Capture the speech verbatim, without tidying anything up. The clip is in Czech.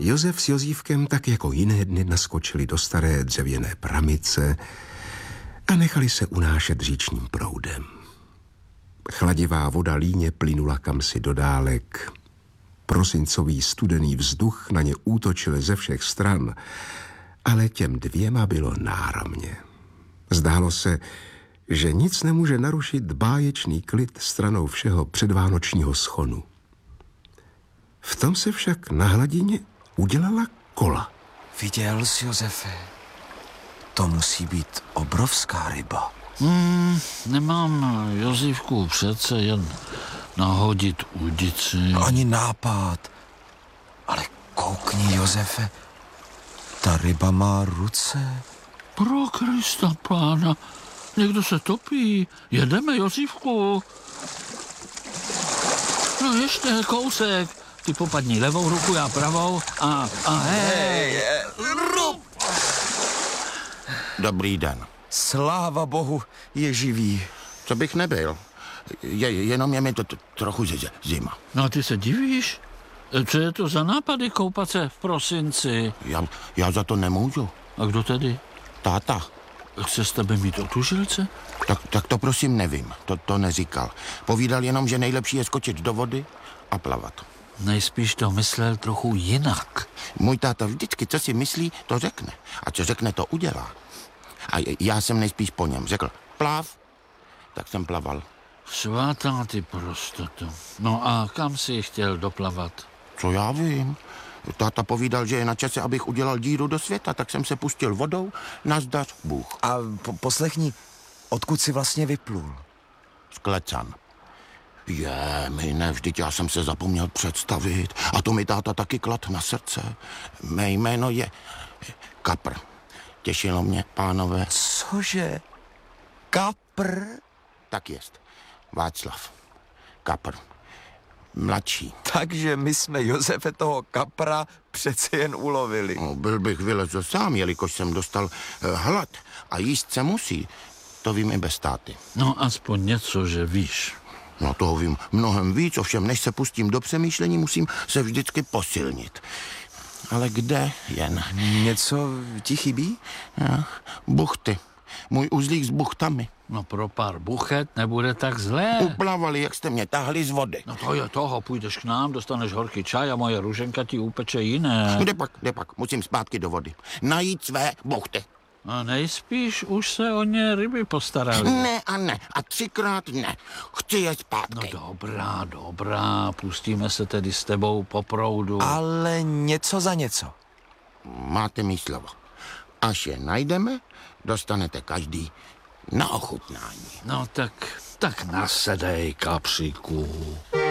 Josef s Jozívkem tak jako jiné dny naskočili do staré dřevěné pramice a nechali se unášet říčním proudem. Chladivá voda líně plynula kamsi do dálek. Prosincový studený vzduch na ně útočil ze všech stran, ale těm dvěma bylo náramně. Zdálo se, že nic nemůže narušit báječný klid stranou všeho předvánočního schonu. V tom se však na hladině udělala kola. Viděl jsi, Josefe? To musí být obrovská ryba. Hmm, nemám, Jozívku, přece jen nahodit udici. Ani nápad. Ale koukni, Josefe, ta ryba má ruce. Pro Krista pána, někdo se topí. Jedeme, Jozívku. No ještě kousek. Ty popadni levou ruku, já pravou a, a hej. Hej, Dobrý den. Sláva Bohu, je živý. Co bych nebyl? Je, jenom je mi to t- trochu zi- zima. No a ty se divíš? Co je to za nápady koupat se v prosinci? Já, já za to nemůžu. A kdo tedy? Táta. Chce s tebe mít otužilce? Tak, tak to prosím nevím. To, to neříkal. Povídal jenom, že nejlepší je skočit do vody a plavat. Nejspíš to myslel trochu jinak. Můj táta vždycky, co si myslí, to řekne. A co řekne, to udělá. A já jsem nejspíš po něm. Řekl, plav, tak jsem plaval. Svatá ty prostotu. No a kam jsi chtěl doplavat? Co já vím. Táta povídal, že je na čase, abych udělal díru do světa, tak jsem se pustil vodou, nazdař Bůh. A po- poslechni, odkud jsi vlastně vyplul? Z Klecan. Je, mi ne, vždyť já jsem se zapomněl představit. A to mi táta taky klad na srdce. Mé jméno je Kapr. Těšilo mě, pánové. Cože? Kapr? Tak jest. Václav. Kapr. Mladší. Takže my jsme Josefe toho kapra přece jen ulovili. No, byl bych vylezl sám, jelikož jsem dostal eh, hlad a jíst se musí. To vím i bez táty. No aspoň něco, že víš. No toho vím mnohem víc, ovšem než se pustím do přemýšlení, musím se vždycky posilnit. Ale kde jen? Něco ti chybí? Ja, buchty. Můj uzlík s buchtami. No pro pár buchet nebude tak zlé. Uplavali, jak jste mě tahli z vody. No to je toho, půjdeš k nám, dostaneš horký čaj a moje Růženka ti upeče jiné. Kde pak, kde pak, musím zpátky do vody. Najít své buchty. A nejspíš už se o ně ryby postarali. Ne a ne. A třikrát ne. Chci je No zpátky. dobrá, dobrá, pustíme se tedy s tebou po proudu. Ale něco za něco. Máte mý slovo. Až je najdeme, dostanete každý na ochutnání. No tak, tak nasedej, kapříku.